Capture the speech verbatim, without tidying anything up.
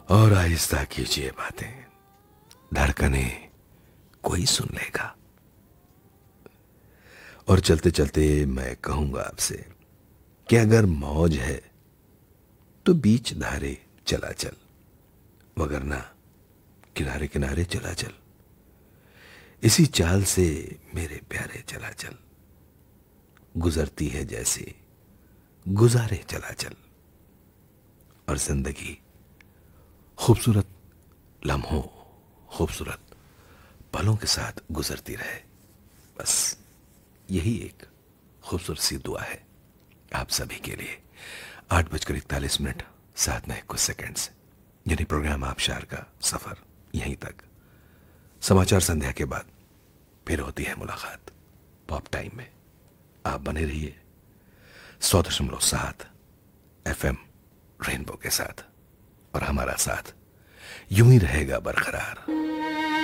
और आहिस्ता कीजिए बातें, धड़कने कोई सुन लेगा। और चलते चलते मैं कहूंगा आपसे कि अगर मौज है तो बीच धारे चला चल, वगरना किनारे किनारे चला चल। इसी चाल से मेरे प्यारे चला चल, गुजरती है जैसे गुजारे चला चल। और जिंदगी खूबसूरत लम्हों, खूबसूरत पलों के साथ गुजरती रहे। बस यही एक खूबसूरत सी दुआ है आप सभी के लिए। आठ बजकर इकतालीस मिनट साथ में कुछ सेकंड्स, यानी प्रोग्राम आबशार का सफर यहीं तक। समाचार संध्या के बाद फिर होती है मुलाकात पॉप टाइम में। आप बने रहिए सौ दशमलव सात एफ एम रेनबो के साथ, और हमारा साथ यूं ही रहेगा बरकरार।